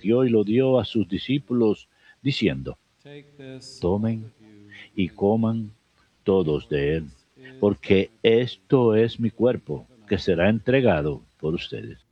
partió y lo dio a sus discípulos, diciendo: Take this, all Tomen of you, y and eat. coman todos For de él, this is porque my body, esto es mi which will be cuerpo, given que up será for you. entregado por ustedes.